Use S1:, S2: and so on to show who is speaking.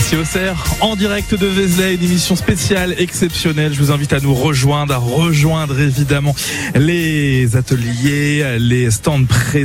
S1: Ici au Cerf, en direct de Vézelay, une émission spéciale, exceptionnelle. Je vous invite à nous rejoindre, évidemment les ateliers, les stands présents.